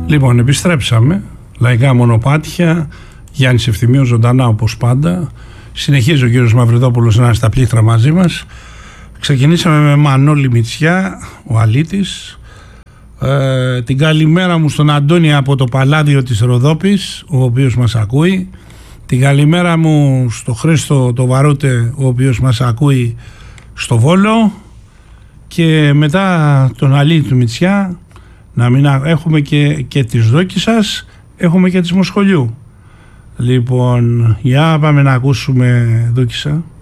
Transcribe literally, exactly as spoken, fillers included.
Λοιπόν, επιστρέψαμε. Λαϊκά μονοπάτια. Γιάννης Ευθυμίου ζωντανά όπως πάντα. Συνεχίζει ο κύριος Μαυριδόπουλος να είναι στα πλήκτρα μαζί μας. Ξεκινήσαμε με Μανώλη Μητσιά, ο αλήτης. Ε, την καλημέρα μου στον Αντώνη από το Παλάδιο της Ροδόπης, ο οποίος μας ακούει. Την καλημέρα μου στο Χρήστο το Βαρούτε, ο οποίος μας ακούει στο Βόλο. Και μετά τον αλήτη του Μητσιά, να μην έχουμε και, και τις Δόκισσας, έχουμε και τις Μοσχολιού. Λοιπόν, για πάμε να ακούσουμε Δόκισσα.